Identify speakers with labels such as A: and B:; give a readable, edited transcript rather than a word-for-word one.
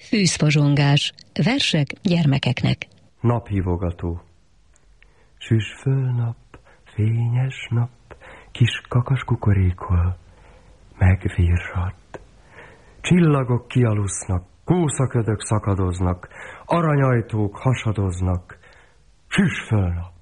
A: Fűzfazsongás. Versek gyermekeknek.
B: Naphívogató. Süss föl nap, fényes nap, kis kakas kukorékol, megvirrad. Csillagok kialusznak, kószaködök szakadoznak, aranyajtók hasadoznak. Süss föl nap!